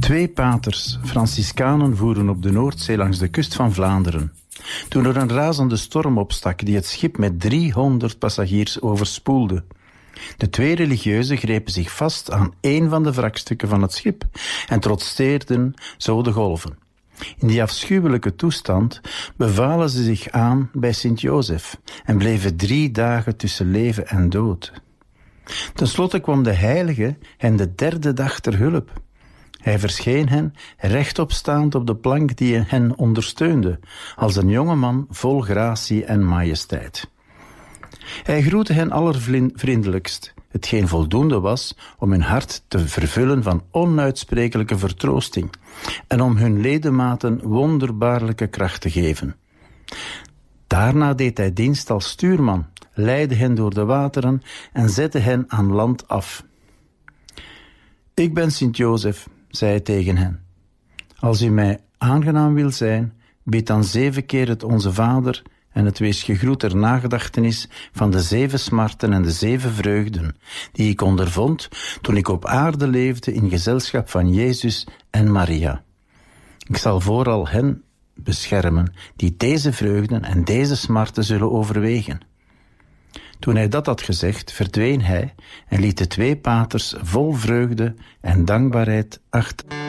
2 paters, Franciscanen, voeren op de Noordzee langs de kust van Vlaanderen, toen er een razende storm opstak die het schip met 300 passagiers overspoelde. De 2 religieuzen grepen zich vast aan één van de wrakstukken van het schip en trotseerden zo de golven. In die afschuwelijke toestand bevalen ze zich aan bij Sint-Jozef en bleven 3 dagen tussen leven en dood. Ten slotte kwam de heilige hen de 3e dag ter hulp. Hij verscheen hen rechtopstaand op de plank die hen ondersteunde, als een jonge man vol gratie en majesteit. Hij groette hen allervriendelijkst, hetgeen voldoende was om hun hart te vervullen van onuitsprekelijke vertroosting en om hun ledematen wonderbaarlijke kracht te geven. Daarna deed hij dienst als stuurman, leidde hen door de wateren en zette hen aan land af. Ik ben Sint-Jozef, zei hij tegen hen. Als u mij aangenaam wil zijn, bid dan 7 keer het Onze Vader en het wees gegroet ter nagedachtenis van de 7 smarten en de 7 vreugden, die ik ondervond toen ik op aarde leefde in gezelschap van Jezus en Maria. Ik zal vooral hen beschermen die deze vreugden en deze smarten zullen overwegen. Toen hij dat had gezegd, verdween hij en liet de 2 paters vol vreugde en dankbaarheid achter.